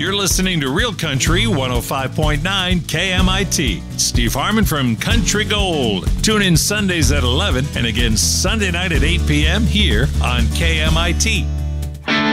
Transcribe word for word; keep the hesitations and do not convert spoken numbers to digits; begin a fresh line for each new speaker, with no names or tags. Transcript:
You're listening to Real Country one oh five point nine K M I T. Steve Harmon from Country Gold. Tune in Sundays at eleven and again Sunday night at eight p.m. here on K M I T.